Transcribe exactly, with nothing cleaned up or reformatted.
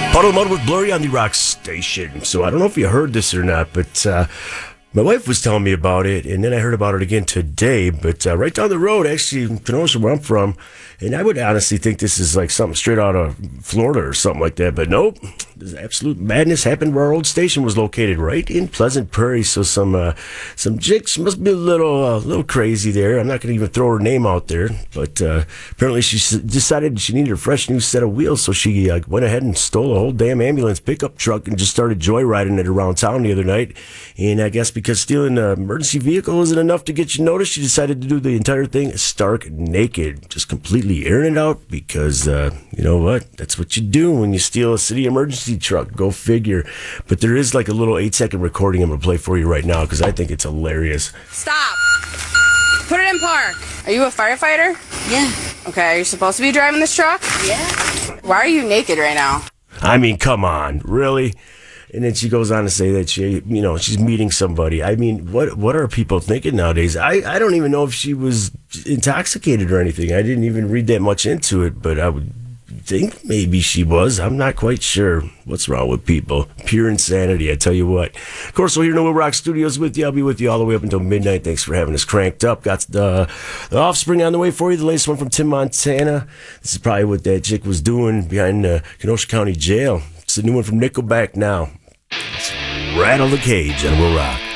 Puddle Mud with Blurry on the Rock Station. So I don't know if you heard this or not, but uh, my wife was telling me about it, and then I heard about it again today. But uh, right down the road, actually, in Kenosha, where I'm from, and I would honestly think this is like something straight out of Florida or something like that. But nope, this absolute madness happened where our old station was located, right in Pleasant Prairie. So some uh, some chicks must be a little uh, little crazy there. I'm not going to even throw her name out there, but uh, apparently she s- decided she needed a fresh new set of wheels, so she uh, went ahead and stole a whole damn ambulance pickup truck and just started joyriding it around town the other night. And I guess because stealing an emergency vehicle isn't enough to get you noticed, she decided to do the entire thing stark naked, just completely airing it out because, uh, you know what? That's what you do when you steal a city emergency truck. Go figure. But there is like a little eight-second recording I'm going to play for you right now because I think it's hilarious. Stop. Put it in park. Are you a firefighter? Yeah. Okay, are you supposed to be driving this truck? Yeah. Why are you naked right now? I mean, come on, really? And then she goes on to say that she, you know, she's meeting somebody. I mean, what what are people thinking nowadays? I, I don't even know if she was intoxicated or anything. I didn't even read that much into it, but I would think maybe she was. I'm not quite sure. What's wrong with people? Pure insanity, I tell you what. Of course, we're here in the Will Rock Studios with you. I'll be with you all the way up until midnight. Thanks for having us cranked up. Got the, the Offspring on the way for you. The latest one from Tim Montana. This is probably what that chick was doing behind the Kenosha County Jail. It's a new one from Nickelback now. Rattle the Cage and Will Rock.